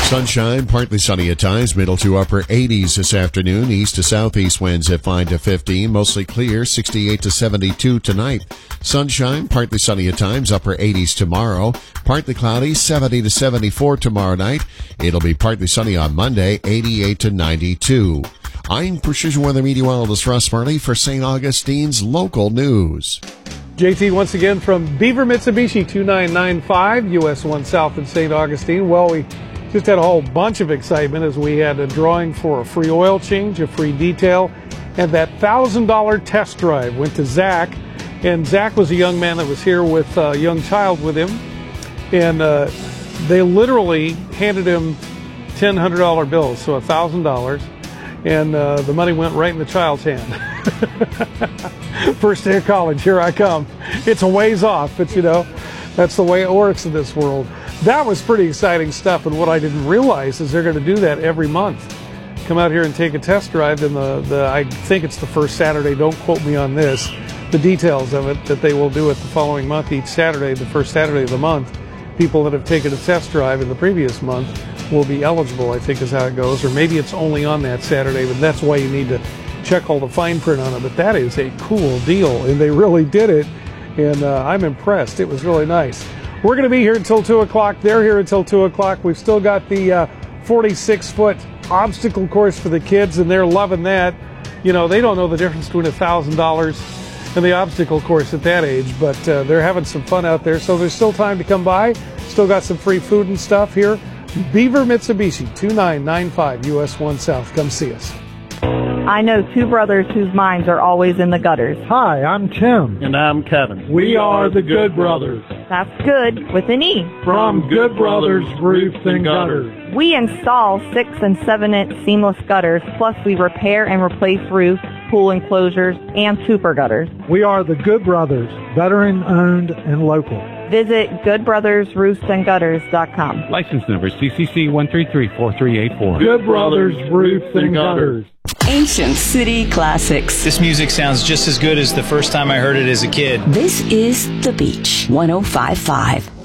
Sunshine, partly sunny at times, middle to upper 80s this afternoon. East to southeast winds at 5 to 15, mostly clear, 68 to 72 tonight. Sunshine, partly sunny at times, upper 80s tomorrow. Partly cloudy, 70 to 74 tomorrow night. It'll be partly sunny on Monday, 88 to 92. I'm Precision Weather Meteorologist Russ Murley for St. Augustine's local news. JT once again from Beaver Mitsubishi 2995, US 1 South in St. Augustine. Well, we just had a whole bunch of excitement as we had a drawing for a free oil change, a free detail, and that $1,000 test drive went to Zach. And Zach was a young man that was here with a young child with him. And they literally handed him $1,000 bills, so $1,000. And the money went right in the child's hand. First day of college, here I come. It's a ways off, but you know, that's the way it works in this world. That was pretty exciting stuff, and what I didn't realize is they're going to do that every month. Come out here and take a test drive, and I think it's the first Saturday, don't quote me on this, the details of it, that they will do it the following month, each Saturday, the first Saturday of the month. People that have taken a test drive in the previous month will be eligible, I think is how it goes, or maybe it's only on that Saturday, but that's why you need to check all the fine print on it. But that is a cool deal, and they really did it, and I'm impressed. It was really nice. We're going to be here until 2 o'clock. They're here until 2 o'clock. We've still got the 46-foot obstacle course for the kids, and they're loving that. You know, they don't know the difference between $1,000 and the obstacle course at that age, but they're having some fun out there. So there's still time to come by. Still got some free food and stuff here. Beaver Mitsubishi, 2995 US 1 South. Come see us. I know two brothers whose minds are always in the gutters. Hi, I'm Tim. And I'm Kevin. We are the Good Brothers. That's good with an E. From Good Brothers Roofs and Gutters. We install 6 and 7-inch seamless gutters, plus we repair and replace roofs, pool enclosures, and super gutters. We are the Good Brothers, veteran-owned and local. Visit goodbrothersroofsandgutters.com. License number CCC 1334384. Good Brothers Roofs and Gutters. Ancient City Classics. This music sounds just as good as the first time I heard it as a kid. This is The Beach 105.5.